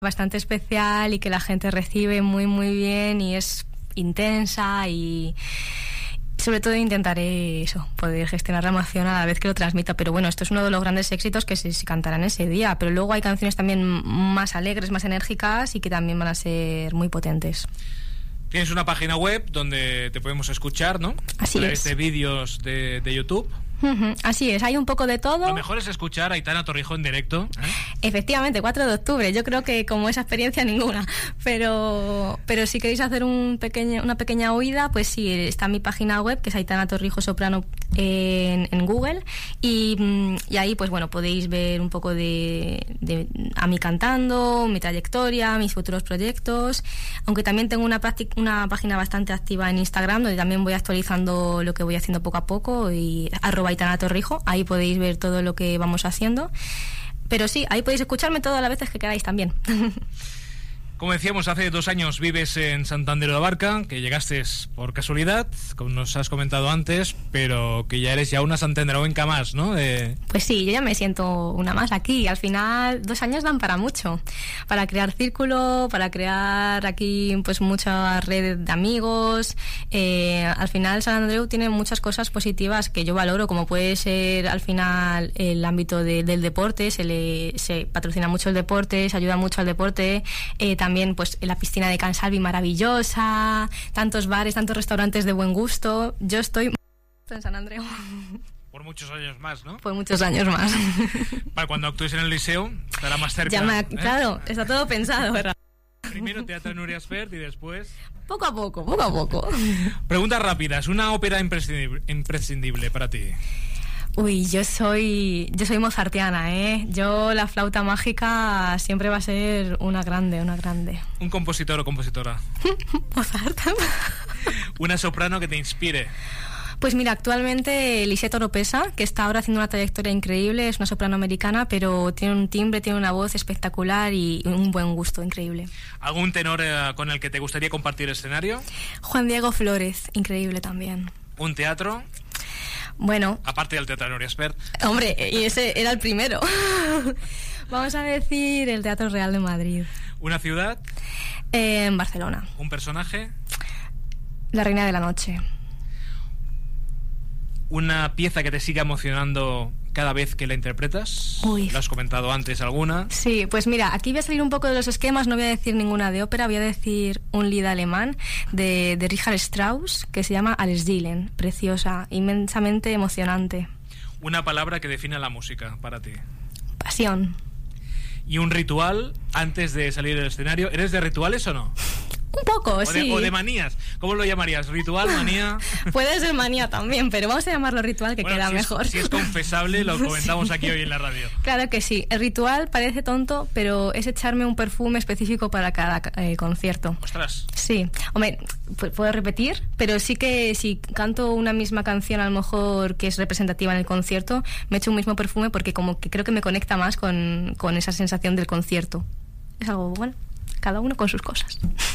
bastante especial y que la gente recibe muy muy bien y es intensa, y sobre todo intentaré eso, poder gestionar la emoción a la vez que lo transmita. Pero bueno, esto es uno de los grandes éxitos que se cantarán ese día, pero luego hay canciones también más alegres, más enérgicas y que también van a ser muy potentes. Tienes una página web donde te podemos escuchar, ¿no? Así es. A través de vídeos de YouTube. Así es, hay un poco de todo. Lo mejor es escuchar a Aitana Torrijos en directo, ¿eh? Efectivamente, 4 de octubre. Yo creo que como esa experiencia ninguna. Pero si queréis hacer una pequeña oída, pues sí, está mi página web, que es Aitana Torrijos Soprano en Google. Y ahí, pues bueno, podéis ver un poco de a mí cantando, mi trayectoria, mis futuros proyectos. Aunque también tengo una página bastante activa en Instagram, donde también voy actualizando lo que voy haciendo poco a poco, y @Aitana Torrijos, ahí podéis ver todo lo que vamos haciendo. Pero sí, ahí podéis escucharme todas las veces que queráis también. Como decíamos, hace 2 años vives en Sant Andreu de la Barca, que llegaste por casualidad, como nos has comentado antes, pero que ya eres ya una santandreuenca más, ¿no? Pues sí, yo ya me siento una más aquí. Al final 2 años dan para mucho, para crear círculo, para crear aquí pues mucha red de amigos. Al final Sant Andreu tiene muchas cosas positivas que yo valoro, como puede ser al final el ámbito del deporte. Se patrocina mucho el deporte, se ayuda mucho al deporte. También pues la piscina de Can Salvi maravillosa, tantos bares, tantos restaurantes de buen gusto. Yo estoy en Sant Andreu. Por muchos años más, ¿no? Por muchos años más. Para cuando actúes en el Liceo, estará más cerca. Claro, está todo pensado, ¿verdad? Primero Teatre Núria Espert y después... Poco a poco. Preguntas rápidas. Una ópera imprescindible para ti. Uy, yo soy mozartiana, ¿eh? Yo la flauta mágica siempre va a ser una grande. ¿Un compositor o compositora? Mozart. ¿Una soprano que te inspire? Pues mira, actualmente Lisette Oropesa, que está ahora haciendo una trayectoria increíble, es una soprano americana, pero tiene un timbre, tiene una voz espectacular y un buen gusto increíble. ¿Algún tenor con el que te gustaría compartir escenario? Juan Diego Flórez, increíble también. ¿Un teatro? Bueno, aparte del Teatre Núria Espert. Hombre, y ese era el primero. Vamos a decir el Teatro Real de Madrid. ¿Una ciudad? En Barcelona. ¿Un personaje? La Reina de la Noche. ¿Una pieza que te siga emocionando cada vez que la interpretas? Uy. ¿Lo has comentado antes alguna? Sí, pues mira, aquí voy a salir un poco de los esquemas, no voy a decir ninguna de ópera, voy a decir un lied alemán de Richard Strauss, que se llama Alles Dielen, preciosa, inmensamente emocionante. Una palabra que define la música para ti. Pasión. ¿Y un ritual antes de salir del escenario? ¿Eres de rituales o no? Un poco, sí. O de manías. ¿Cómo lo llamarías? ¿Ritual, manía? Puede ser manía también, pero vamos a llamarlo ritual, que queda mejor. Si es confesable, lo comentamos aquí hoy en la radio. Claro que sí. El ritual parece tonto, pero es echarme un perfume específico para cada concierto. ¡Ostras! Sí. Hombre, puedo repetir, pero sí que si canto una misma canción, a lo mejor que es representativa en el concierto, me echo un mismo perfume porque como que creo que me conecta más con esa sensación del concierto. Es algo bueno. Cada uno con sus cosas.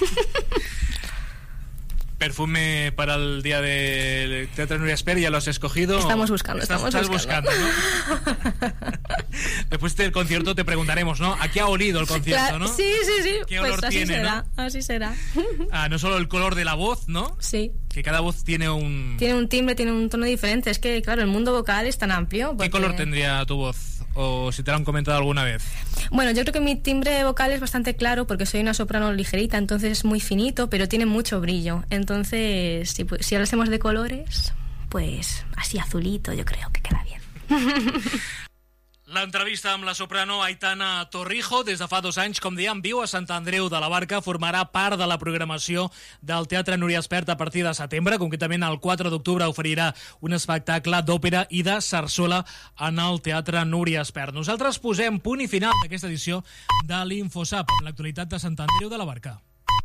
Perfume para el día del Teatre Núria Espert, ¿ya lo has escogido? Estamos buscando. Estás buscando, ¿no? Después del concierto te preguntaremos, ¿no? ¿A qué ha olido el concierto, no? Sí. ¿Qué pues olor así tiene, será, ¿no? Así será. No solo el color de la voz, ¿no? Sí. Que cada voz tiene un... Tiene un timbre, tiene un tono diferente. Es que, claro, el mundo vocal es tan amplio. Porque... ¿Qué color tendría tu voz? O si te lo han comentado alguna vez. Bueno, yo creo que mi timbre vocal es bastante claro porque soy una soprano ligerita, entonces es muy finito, pero tiene mucho brillo. Entonces, si hablásemos de colores, pues así azulito yo creo que queda bien. L'entrevista amb la soprano Aitana Torrijos, des de fa 2 anys, com dèiem, viu a Sant Andreu de la Barca, formarà part de la programació del Teatre Núria Espert a partir de setembre. Concretament, el 4 d'octubre oferirà un espectacle d'òpera i de sarsuela en el Teatre Núria Espert. Nosaltres posem punt i final d'aquesta edició de l'Infosap, amb l'actualitat de Sant Andreu de la Barca.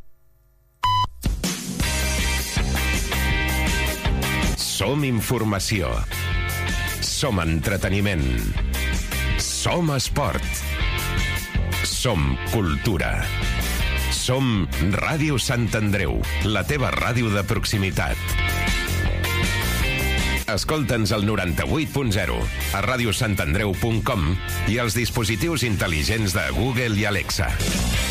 Som informació. Som entreteniment. Som esport. Som cultura. Som Ràdio Sant Andreu, la teva ràdio de proximitat. Escolta'ns al 98.0, a radiosantandreu.com i als dispositius intel·ligents de Google i Alexa.